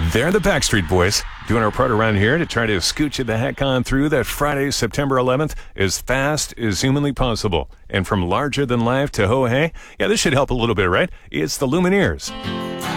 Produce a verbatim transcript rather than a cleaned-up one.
They're the Backstreet Boys, doing our part around here to try to scoot you the heck on through that Friday, September eleventh, as fast as humanly possible. And from larger than life to ho hey, yeah, this should help a little bit, right? It's the Lumineers.